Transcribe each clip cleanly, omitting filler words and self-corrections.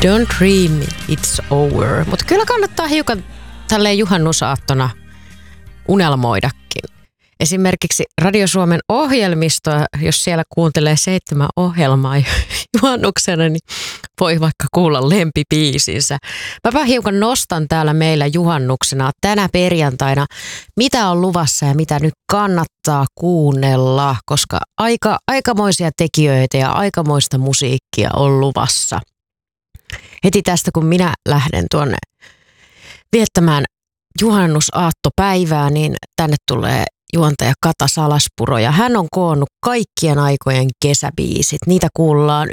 Don't dream it's over. Mutta kyllä kannattaa hiukan tälleen juhannusaattona unelmoidakin. Esimerkiksi Radio Suomen ohjelmistoa, jos siellä kuuntelee 7 ohjelmaa juhannuksena, niin voi vaikka kuulla lempibiisinsä. Mäpä hiukan nostan täällä meillä juhannuksena tänä perjantaina, mitä on luvassa ja mitä nyt kannattaa kuunnella, koska aikamoisia tekijöitä ja aikamoista musiikkia on luvassa. Heti tästä, kun minä lähden tuonne viettämään juhannusaattopäivää, niin tänne tulee juontaja Kata Salaspuro ja hän on koonnut kaikkien aikojen kesäbiisit. Niitä kuullaan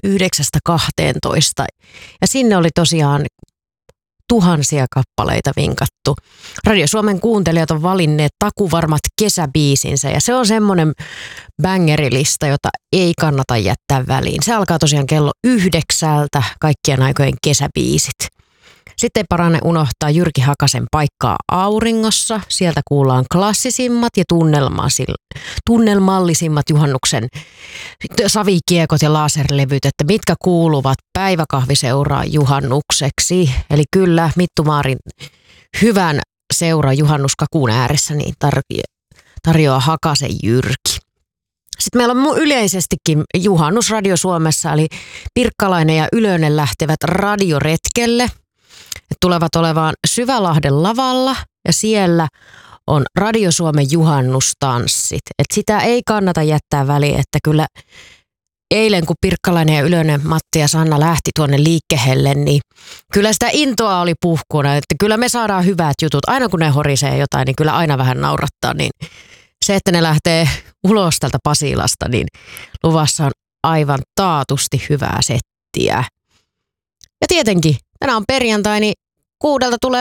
9-12 ja sinne oli tosiaan tuhansia kappaleita vinkattu. Radio Suomen kuuntelijat on valinneet takuvarmat kesäbiisinsä ja se on semmoinen bangerilista, jota ei kannata jättää väliin. Se alkaa tosiaan kello 9 kaikkien aikojen kesäbiisit. Sitten ei parane unohtaa Jyrki Hakasen Paikkaa auringossa. Sieltä kuullaan klassisimmat ja tunnelmallisimmat juhannuksen savikiekot ja laserlevyt, että mitkä kuuluvat päiväkahviseuraa juhannukseksi. Eli kyllä Mittu Maarin hyvän seura juhannuskakuun ääressä niin tarjoaa Hakasen Jyrki. Sitten meillä on yleisestikin juhannus Radio Suomessa, eli Pirkkalainen ja Ylönen lähtevät radioretkelle. Tulevat olevaan Syvälahden lavalla ja siellä on Radio Suomen juhannustanssit. Et sitä ei kannata jättää väliin, että kyllä eilen kun Pirkkalainen ja Ylönen, Matti ja Sanna lähti tuonne liikkeelle, niin kyllä sitä intoa oli puhkuna, että kyllä me saadaan hyvät jutut. Aina kun ne horisee jotain, niin kyllä aina vähän naurattaa. Niin se, että ne lähtee ulos tältä Pasilasta, niin luvassa on aivan taatusti hyvää settiä. Ja tietenkin, tänään on perjantai, niin 6 tulee